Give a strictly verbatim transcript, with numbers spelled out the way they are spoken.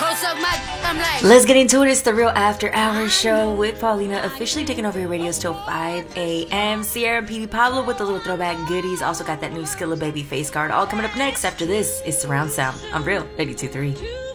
Let's get into it. It's the Real After Hours show with Paulina, officially taking over your radios till five a.m. Sierra and P D Pablo with the little throwback goodies. Also got that new Skilla Baby face card. All coming up next. After this is Surround Sound on Real eighty-two point three.